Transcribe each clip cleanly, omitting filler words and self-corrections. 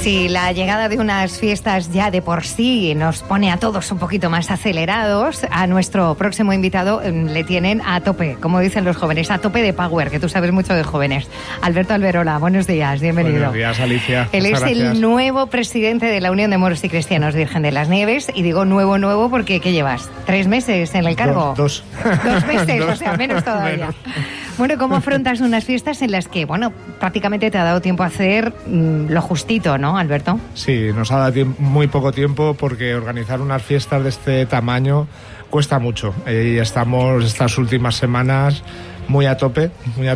Si la llegada de unas fiestas ya de por sí nos pone a todos un poquito más acelerados, a nuestro próximo invitado le tienen a tope, como dicen los jóvenes, a tope de power, que tú sabes mucho de jóvenes. Alberto Alberola, buenos días, bienvenido. Buenos días, Alicia. Él es el nuevo presidente de la Unión de Moros y Cristianos Virgen de las Nieves, y digo nuevo porque ¿qué llevas? ¿3 meses en el cargo? Dos. 2 meses, o sea, menos todavía. Menos. Bueno, ¿cómo afrontas unas fiestas en las que, bueno, prácticamente te ha dado tiempo a hacer lo justito, ¿no, Alberto? Sí, nos ha dado muy poco tiempo porque organizar unas fiestas de este tamaño cuesta mucho. Y estamos estas últimas semanas muy a tope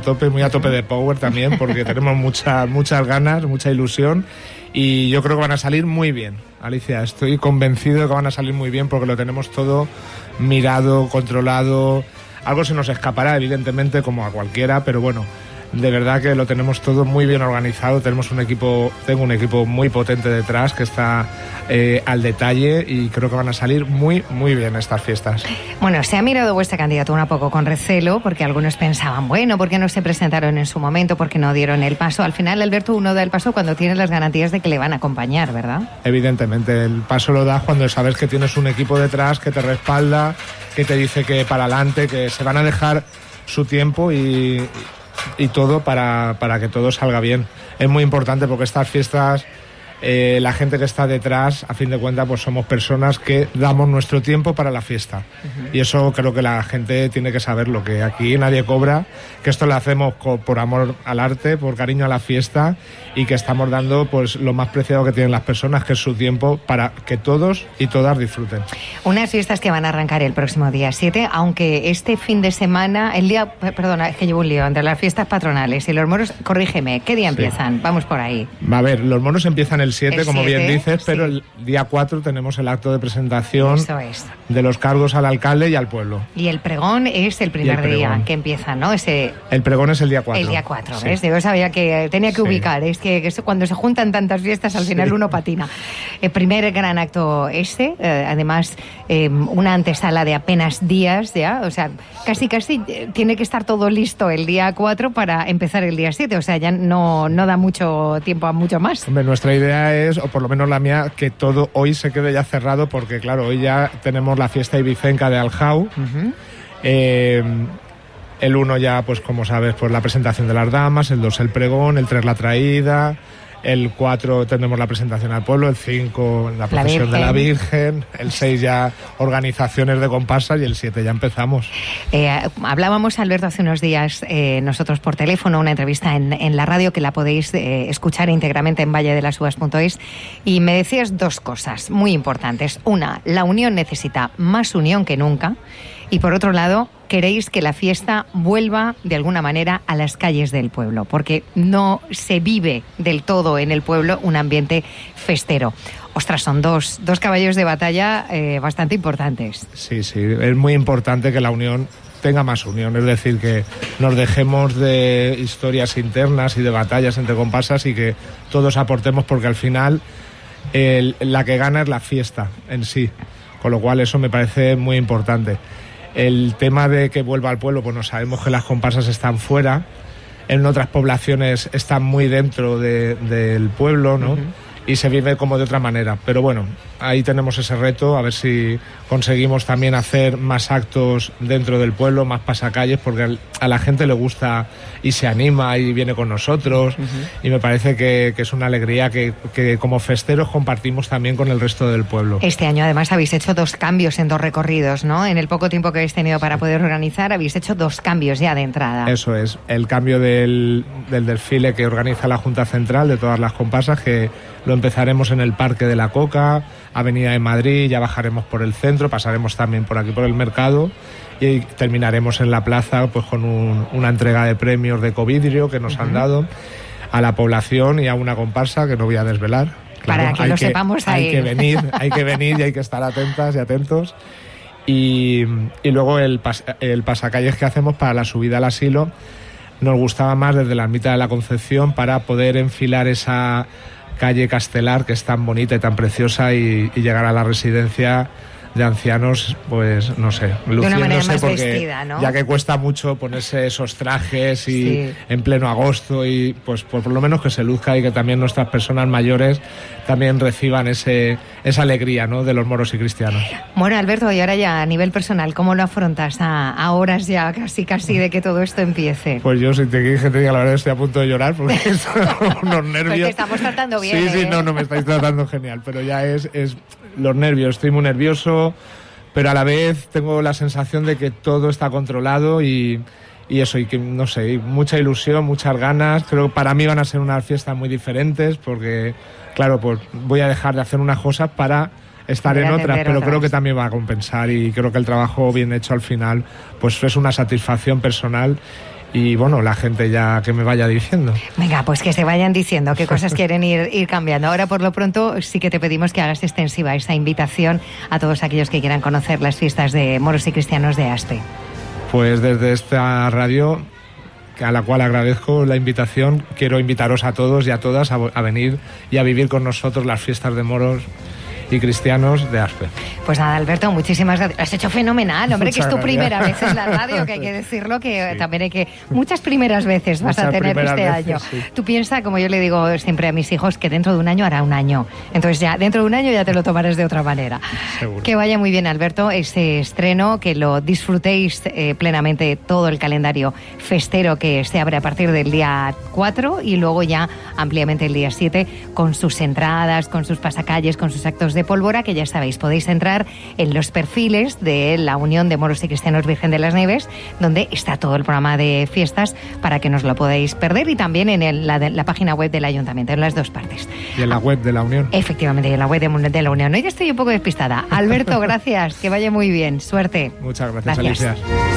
de power también, porque tenemos muchas ganas, mucha ilusión, y yo creo que van a salir muy bien. Alicia, estoy convencido de que van a salir muy bien porque lo tenemos todo mirado, controlado. Algo se nos escapará, evidentemente, como a cualquiera, pero bueno, de verdad que lo tenemos todo muy bien organizado. Tengo un equipo muy potente detrás que está al detalle, y creo que van a salir muy bien estas fiestas. Bueno, se ha mirado vuestra candidatura un poco con recelo, porque algunos pensaban, bueno, ¿por qué no se presentaron en su momento? ¿Por qué no dieron el paso? Al final, Alberto, uno da el paso cuando tiene las garantías de que le van a acompañar, ¿verdad? Evidentemente, el paso lo das cuando sabes que tienes un equipo detrás que te respalda, que te dice que para adelante, que se van a dejar su tiempo y todo para que todo salga bien. Es muy importante porque estas fiestas, la gente que está detrás, a fin de cuentas, pues somos personas que damos nuestro tiempo para la fiesta. Uh-huh. Y eso creo que la gente tiene que saberlo, que aquí nadie cobra, que esto lo hacemos por amor al arte, por cariño a la fiesta, y que estamos dando pues lo más preciado que tienen las personas, que es su tiempo, para que todos y todas disfruten. Unas fiestas que van a arrancar el próximo día 7, aunque este fin de semana, perdona, es que llevo un lío, entre las fiestas patronales y los moros, corrígeme, ¿qué día empiezan? Vamos por ahí. A ver, los moros empiezan el 7, como bien dices, pero el día 4 tenemos el acto de presentación de los cargos al alcalde y al pueblo. Y el pregón es el primer día que empieza, ¿no? El pregón es el día 4. El día 4, ¿ves? Yo sabía que tenía que ubicar, es que cuando se juntan tantas fiestas al final uno patina. El primer gran acto además una antesala de apenas días ya, o sea, casi tiene que estar todo listo el día 4 para empezar el día 7, o sea, ya no da mucho tiempo a mucho más. Hombre, nuestra idea es, o por lo menos la mía, que todo hoy se quede ya cerrado, porque claro, hoy ya tenemos la fiesta ibicenca de Aljau. Uh-huh. El 1 ya, pues como sabes, pues la presentación de las damas, el 2 el pregón, el 3 la traída, el 4 tendremos la presentación al pueblo, el 5 la procesión de la Virgen, el 6 ya organizaciones de comparsas, y el 7 ya empezamos. Hablábamos, Alberto, hace unos días nosotros por teléfono, una entrevista en la radio que la podéis escuchar íntegramente en valledelasuvas.es, y me decías 2 cosas muy importantes. Una, la unión necesita más unión que nunca, y por otro lado, queréis que la fiesta vuelva de alguna manera a las calles del pueblo, porque no se vive del todo en el pueblo un ambiente festero. Ostras, son dos caballos de batalla bastante importantes. Sí, es muy importante que la unión tenga más unión, es decir, que nos dejemos de historias internas y de batallas entre comparsas, y que todos aportemos, porque al final la que gana es la fiesta en sí, con lo cual eso me parece muy importante. El tema de que vuelva al pueblo, pues no sabemos que las comparsas están fuera, en otras poblaciones están muy dentro del pueblo, ¿no? Uh-huh. Y se vive como de otra manera, pero bueno, ahí tenemos ese reto, a ver si conseguimos también hacer más actos dentro del pueblo, más pasacalles, porque a la gente le gusta y se anima y viene con nosotros. Uh-huh. Y me parece que es una alegría que como festeros compartimos también con el resto del pueblo. Este año además habéis hecho 2 cambios en 2 recorridos, ¿no? En el poco tiempo que habéis tenido para poder organizar, habéis hecho 2 cambios ya de entrada. Eso es, el cambio del desfile que organiza la Junta Central de todas las comparsas, que lo empezaremos en el Parque de la Coca, Avenida de Madrid, ya bajaremos por el centro, pasaremos también por aquí por el mercado, y terminaremos en la plaza pues con una entrega de premios de Covidrio que nos han dado a la población y a una comparsa que no voy a desvelar. Claro, para que lo sepamos ahí. Hay que venir y hay que estar atentas y atentos. Y luego el pasacalles que hacemos para la subida al asilo, nos gustaba más desde la ermita de la Concepción, para poder enfilar esa calle Castelar, que es tan bonita y tan preciosa, y llegar a la residencia de ancianos, pues no sé, luciéndose, de una manera más porque vestida, ¿no? Ya que cuesta mucho ponerse esos trajes y sí. en pleno agosto, y pues por lo menos que se luzca y que también nuestras personas mayores también reciban esa alegría, ¿no?, de los moros y cristianos. Bueno, Alberto, y ahora ya a nivel personal, ¿cómo lo afrontas a horas ya casi de que todo esto empiece? Pues yo, si te diga la verdad, estoy a punto de llorar porque son unos nervios. Pues te estamos tratando bien. Sí, no me estáis tratando genial, pero ya es los nervios. Estoy muy nervioso, pero a la vez tengo la sensación de que todo está controlado y eso, y que no sé, mucha ilusión, muchas ganas. Creo que para mí van a ser unas fiestas muy diferentes porque, claro, pues voy a dejar de hacer unas cosas para estar en otras, pero creo que también va a compensar, y creo que el trabajo bien hecho al final pues es una satisfacción personal. Y bueno, la gente ya que me vaya diciendo. Venga, pues que se vayan diciendo qué cosas quieren ir cambiando. Ahora, por lo pronto, sí que te pedimos que hagas extensiva esa invitación a todos aquellos que quieran conocer las fiestas de moros y cristianos de Aspe. Pues desde esta radio, a la cual agradezco la invitación, quiero invitaros a todos y a todas a venir y a vivir con nosotros las fiestas de moros y cristianos de Aspe. Pues nada, Alberto, muchísimas gracias. Lo has hecho fenomenal, hombre. Muchas que es tu primera vez en la radio, que hay que decirlo, que sí. También hay que... Muchas primeras veces vas a tener este año. Sí. Tú piensas, como yo le digo siempre a mis hijos, que dentro de un año hará un año. Entonces ya, dentro de un año ya te lo tomarás de otra manera. Seguro. Que vaya muy bien, Alberto, ese estreno, que lo disfrutéis plenamente todo el calendario festero que se abre a partir del día 4 y luego ya ampliamente el día 7 con sus entradas, con sus pasacalles, con sus actos de pólvora, que ya sabéis, podéis entrar en los perfiles de la Unión de Moros y Cristianos Virgen de las Nieves, donde está todo el programa de fiestas para que no os lo podáis perder, y también en la página web del Ayuntamiento, en las dos partes. Y en la web de la Unión. Efectivamente, y en la web de la Unión. Hoy ya estoy un poco despistada. Alberto, gracias, que vaya muy bien, suerte. Muchas gracias. Alicia.